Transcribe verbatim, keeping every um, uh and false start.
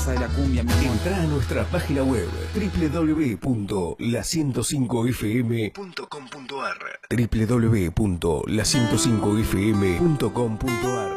casa de la cumbia, mi amor. Entra a nuestra página web w w w punto la ciento cinco f m punto com punto a r w w w punto la ciento cinco f m punto com punto a r